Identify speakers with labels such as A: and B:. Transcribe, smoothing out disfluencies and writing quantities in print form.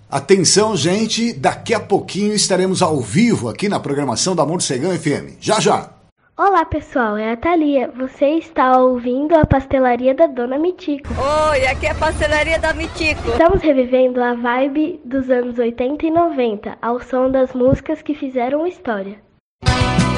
A: Atenção, gente, daqui a pouquinho estaremos ao vivo aqui na programação da Morcegão FM. Já, já!
B: Olá, pessoal, é a Thalia. Você está ouvindo a Pastelaria da Dona Mitico.
C: Oi, aqui é a Pastelaria da Mitico.
B: Estamos revivendo a vibe dos anos 80 e 90, ao som das músicas que fizeram história.